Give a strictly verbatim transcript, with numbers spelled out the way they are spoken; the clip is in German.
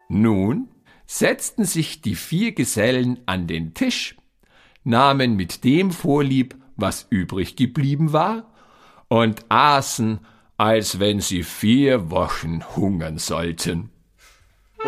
Nun setzten sich die vier Gesellen an den Tisch, nahmen mit dem Vorlieb, was übrig geblieben war, und aßen, als wenn sie vier Wochen hungern sollten.